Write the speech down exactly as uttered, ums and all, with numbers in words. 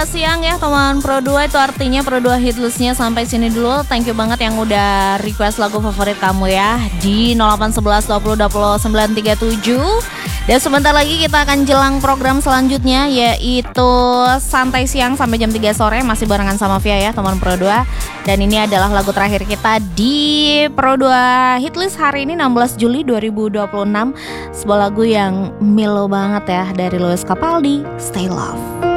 Siang ya teman Pro dua, itu artinya Pro dua hitlistnya sampai sini dulu. Thank you banget yang udah request lagu favorit kamu ya di nol delapan satu satu dua nol dua nol sembilan tiga tujuh. Dan sebentar lagi kita akan jelang program selanjutnya, yaitu Santai Siang sampai jam tiga sore. Masih barengan sama Via ya teman Pro dua. Dan ini adalah lagu terakhir kita di Pro dua Hitlist hari ini enam belas Juli dua ribu dua puluh enam. Sebuah lagu yang mellow banget ya dari Lewis Capaldi, Stay Love.